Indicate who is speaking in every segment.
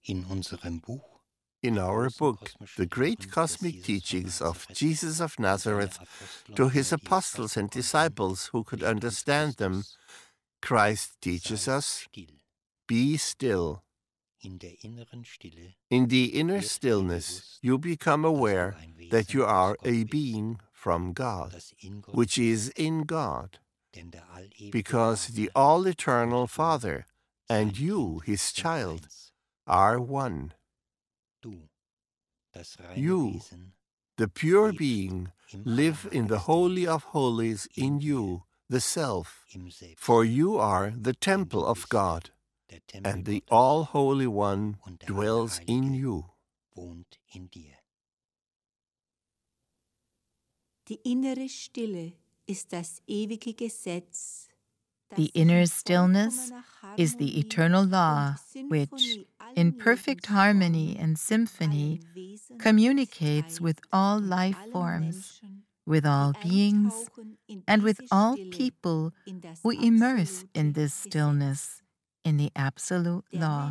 Speaker 1: In unserem Buch
Speaker 2: In our book, The Great Cosmic Teachings of Jesus of Nazareth to His Apostles and Disciples who could understand them, Christ teaches us, be still.
Speaker 1: in der inneren Stille
Speaker 2: In the inner stillness, you become aware that you are a being from God,
Speaker 1: das in Gott
Speaker 2: which is in God,
Speaker 1: denn der allewige
Speaker 2: because the
Speaker 1: Vater
Speaker 2: all-eternal Father and
Speaker 1: sein
Speaker 2: you,
Speaker 1: Kind
Speaker 2: His
Speaker 1: sind
Speaker 2: child,
Speaker 1: eins.
Speaker 2: are one.
Speaker 1: Du, das reine
Speaker 2: You,
Speaker 1: Wesen,
Speaker 2: the pure
Speaker 1: lebst
Speaker 2: being,
Speaker 1: im
Speaker 2: live in the Holy
Speaker 1: Allerheiligsten,
Speaker 2: of Holies in you, the Self,
Speaker 1: im Selbst,
Speaker 2: for you are the
Speaker 1: denn
Speaker 2: temple
Speaker 1: du
Speaker 2: of
Speaker 1: bist
Speaker 2: God,
Speaker 1: der Tempel
Speaker 2: and the
Speaker 1: Gottes,
Speaker 2: All-Holy One
Speaker 1: und der
Speaker 2: dwells in
Speaker 1: Allerheilige
Speaker 2: you.
Speaker 1: wohnt in dir.
Speaker 3: Die innere Stille ist das ewige Gesetz.
Speaker 4: The inner stillness is the eternal law, which, in perfect harmony and symphony, communicates with all life forms, with all beings, and with all people who immerse in this stillness, in the absolute law.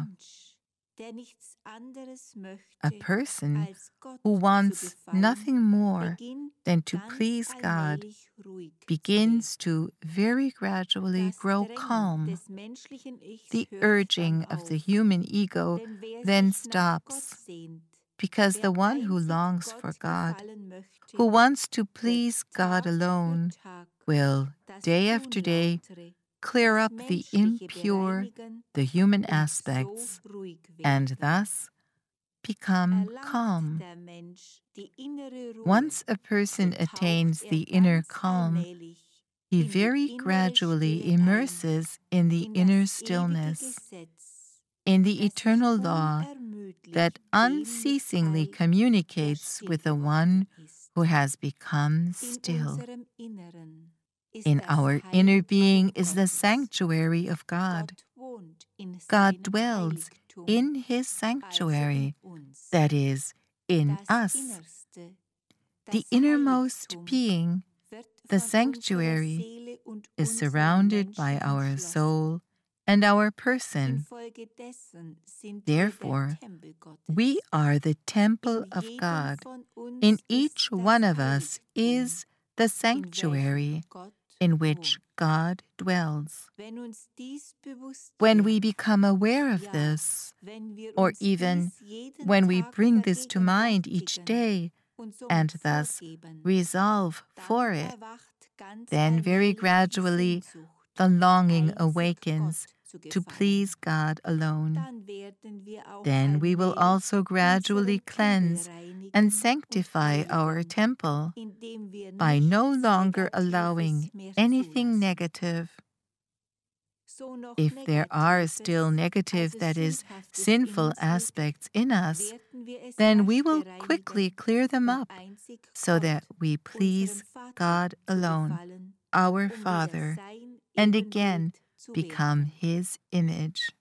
Speaker 4: A person who wants nothing more than to please God begins to very gradually grow calm. The urging of the human ego then stops, because the one who longs for God, who wants to please God alone, will, day after day, clear up the impure, the human aspects, and thus become calm. Once a person attains the inner calm, he very gradually immerses in the inner stillness, in the eternal law that unceasingly communicates with the one who has become still. In our inner being is the sanctuary of God. God dwells in His sanctuary, that is, in us. The innermost being, the sanctuary, is surrounded by our soul and our person. Therefore, we are the temple of God. In each one of us is the sanctuary in which God dwells. When we become aware of this, or even when we bring this to mind each day, and thus resolve for it, then very gradually the longing awakens to please God alone. Then we will also gradually cleanse and sanctify our temple by no longer allowing anything negative. If there are still negative, that is, sinful aspects in us, then we will quickly clear them up so that we please God alone, our Father, and again become His image.